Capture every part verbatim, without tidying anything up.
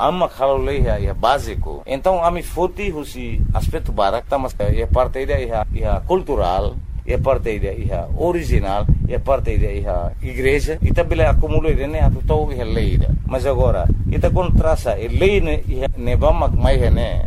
ama kalau leha ia básico. Então ami foti husi aspecto barak tamas ia parte ida ia ia cultural, ia parte ida ia original, ia parte ida ia igreja. Ita bila acumula ida ne atu tau ia leida. Mas agora ita contrasa e lei ne ia ne bamak mai ne.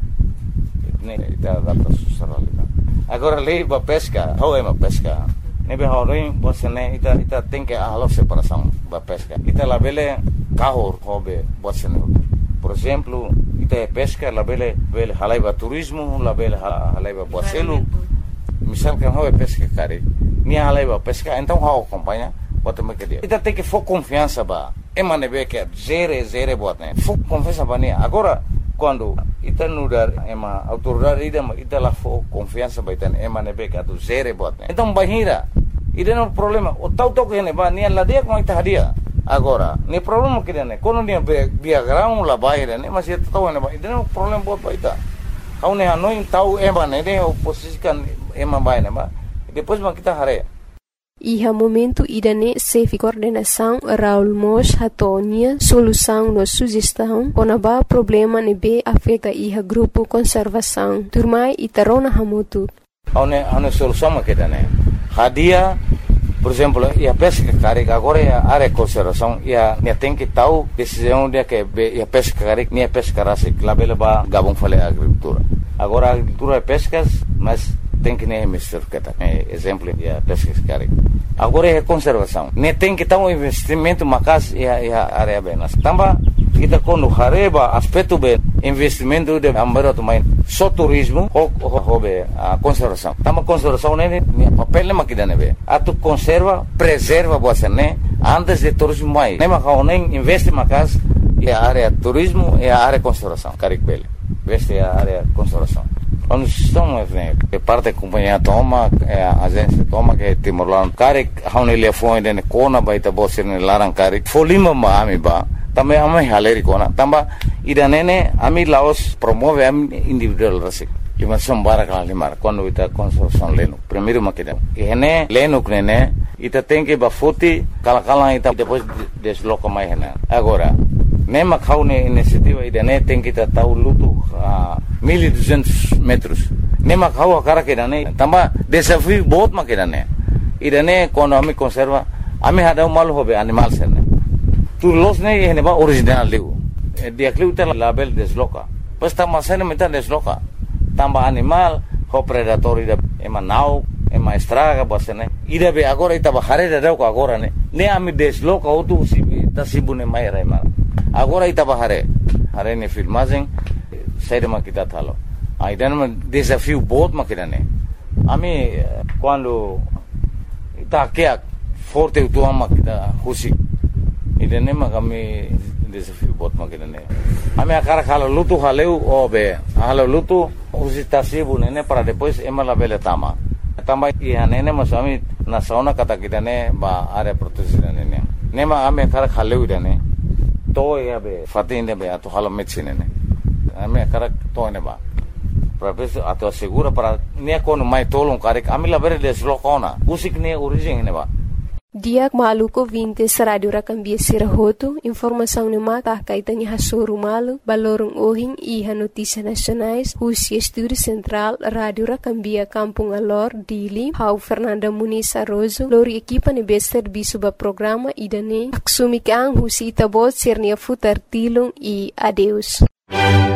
Ne ita data susaralida. Agora lei ba pesca, how é uma pesca? Nebe haurin bosene ita ita tem que a separação ba pesca. Ita labele kahor hobe bosene. Por exemplo, ita é pesca labele bele halaiba turismo, labele halaiba boselo. Misal que how é pesca cari. Ni halaiba pesca, então how acompanha, bota me que dia. Ita tem que for confiança ba. Ema nebe que zere zere botne. For confiança ba ni. Agora quando ita nudar ema autoridade ida ita la fo confiança ba ita ema nebe que atu zere botne. Então bahira ida no problema o tau tau que ne ba ni la dia com ita hadia. Agora ni problema que ne quando ni biagrão la baira ne mas ita tau ne ba ida no problema bot ba ita. Kau ne hanoi tau ema ne ne oposisikan ema ba ne ba depois ma kita hare. Iha momento idane sefi coordenação Raul Mos hatonia solução no sugestão konaba problema ne be afeta iha grupo conservação turmai itarona hamutu. Aune ane solução makidane. Hadia, por exemplo, ia pesca carega agora ia área conservação ia ne tem que tal decisão dia que ia pesca carega ne pesca rase labela ba gabon fale agricultura. Agora a agricultura é pescas, mas tem que nem mistura que tá. Exemplo de pesca carega. Agora é conservação. Ne tem que ter um investimento macas e a área bem. Tamba kita quando hareba aspecto bem investimento de ambaro também só turismo ou hobe a conservação. Tamba conservação ne papel ne makidane be. Atu conserva, preserva você né antes de turismo mais. Ne makau nem investe macas e a área turismo e a área conservação. Carik bele. Veste a área conservação. Quando estamos que parte da companhia toma, a agência toma que Timor-Leste, cari haune telefone dene kona baita bosir ne larang cari, folima ma ami ba, também ami haleri kona, tamba ida nene ami Laos promove ami individual rasik. Ima sombara kala limar quando ita construção leno. Primeiro makida. E hene leno nene ita tem que bafuti kala kala ita depois desloca mais hene. Agora nema kaune iniciativa ida ne tem que tahu lutu mil e duzentos metros. Nema kau akara que dane tamba desafio बहुत makidane. Ida ne quando ami conserva ami hada mal hobe animal sene. Tu los ne hene ba original liu. Dia kliu tel label desloca. Pas tamba sene meta desloca. Tamba animal ho predator ida ema nau ema estraga bosene. Ida be agora ita ba hare da ko agora ne. Ne ami desloca otu sibi tasibune mai rema. Agora ita ba hare. Hare ne filmagem saída makita thalo. Aí dando um desafio बहुत makidane. Ami quando ita que forte o tua makita husi. Idane makami desafio बहुत makidane. Ami akara khalo lutu haleu obe. Halo lutu husi tasibu nene para depois emala bele tama. Tama iya nene masami na sauna kata kidane ba area proteção nene. Nema ami akara khaleu idane. To ya be fatinde be ato halo medicine ne. Ami akara to ne ba. Professor ato segura para ne kono mai tolong karek ami la bere deslocona. Usik ne origem ne ba. Diak maluko vinte radio rakambia sirahoto informação ne mata kaitanya hasuru malu balorong ohing iha notícia nacionais Husi Estúdio Central Radio Rakambia Kampung Alor Dili Hau Fernanda Muniz Arrozo lori equipa ne be serviço ba programa idane aksumikang Husi Tabot Sernia Futar Tilong e adeus.